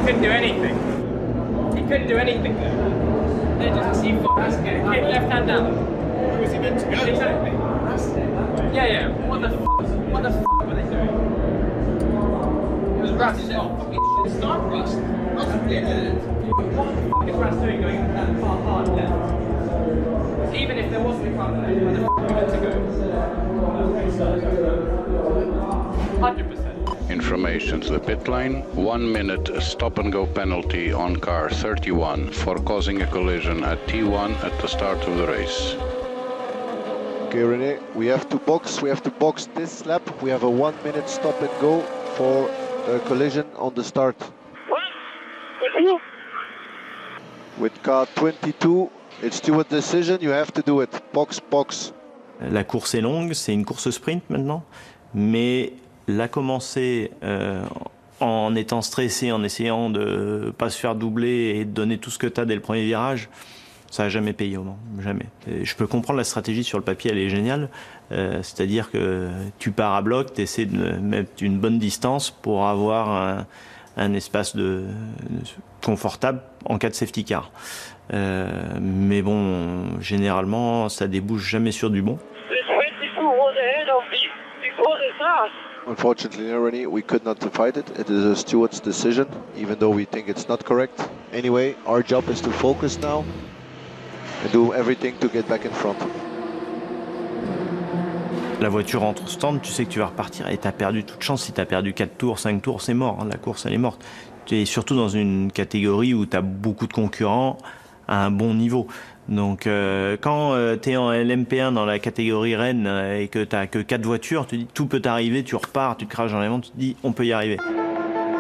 couldn't do anything. He couldn't do anything there. They just see hit left hand down. Where was he meant to go? Exactly. Yeah. What the fuck were they doing? It was Rust. It's not Rust. Rust did it. What the fuck is Rust doing going that far hard left? Even if there wasn't a car there, where the fuck were we meant to go? 100%. Information to the pit lane. 1 minute stop and go penalty on car 31 for causing a collision at T1 at the start of the race. Okay, René, we have to box this lap. We have a 1 minute stop and go for a collision on the start. What? With who? With car 22, it's Stewart's decision, you have to do it. Box. La course est longue, c'est une course sprint maintenant, mais la commencer en étant stressé, en essayant de pas se faire doubler et de donner tout ce que tu as dès le premier virage, ça n'a jamais payé au Mans, jamais. Et je peux comprendre la stratégie sur le papier, elle est géniale. C'est-à-dire que tu pars à bloc, tu essaies de mettre une bonne distance pour avoir un espace confortable en cas de safety car. Mais bon, généralement, ça débouche jamais sur du bon. Unfortunately, René, we could not fight it. It is a Stewart's decision, even though we think it's not correct. Anyway, our job is to focus now and do everything to get back in front. La voiture entre au stand, tu sais que tu vas repartir et tu as perdu toute chance. Si tu as perdu 4 tours, 5 tours, c'est mort. La course, elle est morte. Tu es surtout dans une catégorie où tu as beaucoup de concurrents à un bon niveau. Donc quand tu es en LMP1 dans la catégorie Rennes et que tu n'as que 4 voitures, tu dis tout peut t'arriver, tu repars, tu te craches dans les vents, tu te dis on peut y arriver.